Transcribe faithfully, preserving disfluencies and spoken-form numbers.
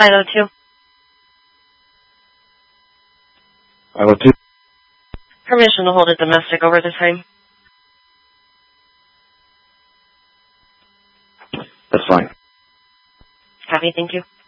five oh two. five oh two. Permission to hold a domestic over the time. That's fine. Copy, thank you.